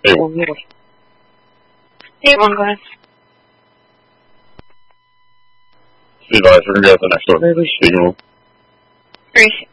Hey, one more. Hey, one, go ahead. Steve, I forgot the next door neighbor speaking. Grace.